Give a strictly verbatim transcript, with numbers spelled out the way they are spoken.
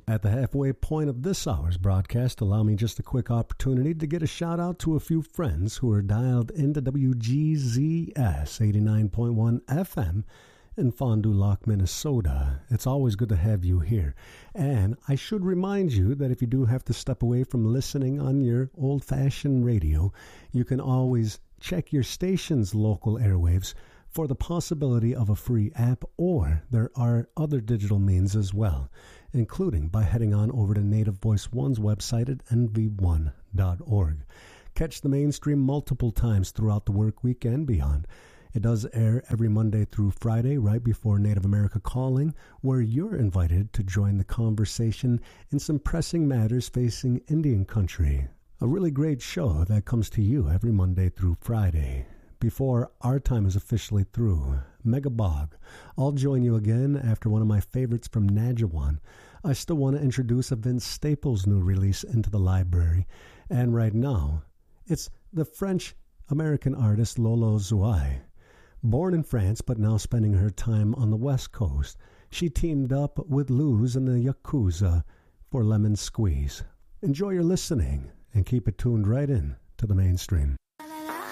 At the halfway point of this hour's broadcast, allow me just a quick opportunity to get a shout out to a few friends who are dialed into W G Z S eighty-nine point one F M in Fond du Lac, Minnesota. It's always good to have you here. And I should remind you that if you do have to step away from listening on your old-fashioned radio, you can always check your station's local airwaves for the possibility of a free app, or there are other digital means as well, including by heading on over to Native Voice One's website at N V one dot org. Catch the mainstream multiple times throughout the work week and beyond. It does air every Monday through Friday right before Native America Calling, where you're invited to join the conversation in some pressing matters facing Indian country. A really great show that comes to you every Monday through Friday. Before our time is officially through, Megabog, I'll join you again after one of my favorites from Nadjawan. I still want to introduce a Vince Staples new release into the library, and right now, it's the French-American artist Lolo Zouai. Born in France but now spending her time on the West Coast, she teamed up with Luz and the Yakuza for Lemon Squeeze. Enjoy your listening and keep it tuned right in to the mainstream.